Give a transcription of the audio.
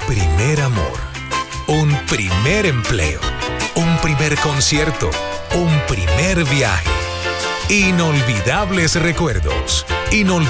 primer amor, un primer empleo, un primer concierto, un primer viaje. Inolvidables recuerdos,